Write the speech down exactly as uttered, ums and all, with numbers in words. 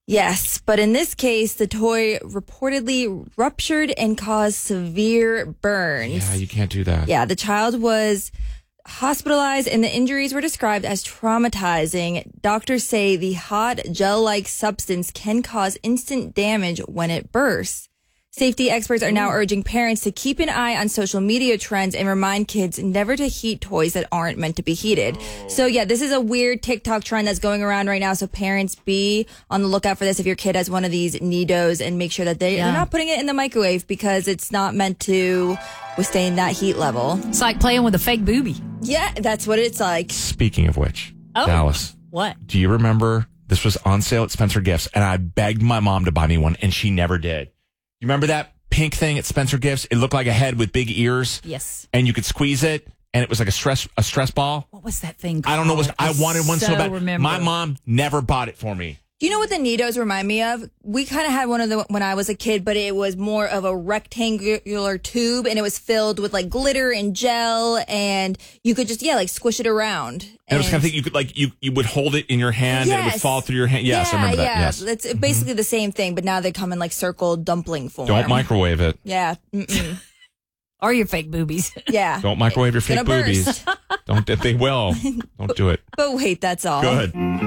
Yes, but in this case, the toy reportedly ruptured and caused severe burns. Yeah, you can't do that. Yeah, the child was hospitalized and the injuries were described as traumatizing. Doctors say the hot gel-like substance can cause instant damage when it bursts. Safety experts are now urging parents to keep an eye on social media trends and remind kids never to heat toys that aren't meant to be heated. Oh. So, yeah, this is a weird TikTok trend that's going around right now. So parents, be on the lookout for this if your kid has one of these Nidos, and make sure that they, yeah. they're not putting it in the microwave because it's not meant to withstand that heat level. It's like playing with a fake booby. Yeah, that's what it's like. Speaking of which, oh, Dallas. What? Do you remember this was on sale at Spencer Gifts, and I begged my mom to buy me one, and she never did. You remember that pink thing at Spencer Gifts? It looked like a head with big ears. Yes. And you could squeeze it, and it was like a stress a stress ball. What was that thing called? I don't know. What was, I wanted one so, so bad. Remember. My mom never bought it for me. Do you know what the Nidos remind me of? We kind of had one of them when I was a kid, but it was more of a rectangular tube, and it was filled with like glitter and gel, and you could just, yeah, like squish it around. And, and it was kind of thing you could like, you, you would hold it in your hand, yes. and it would fall through your hand. Yes, yeah, I remember that. Yeah, yes. It's basically mm-hmm. the same thing, but now they come in like circle dumpling form. Don't microwave it. Yeah. Mm-mm. Or your fake boobies. Yeah. Don't microwave your fake boobies. Don't, they will. Don't do it. But wait, that's all. Good.